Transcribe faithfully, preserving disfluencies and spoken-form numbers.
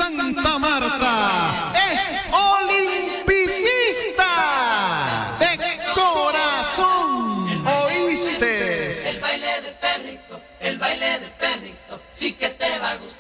Santa Marta es olimpillista de corazón. ¿Oíste? El baile del perrito, el baile del perrito, sí que te va a gustar.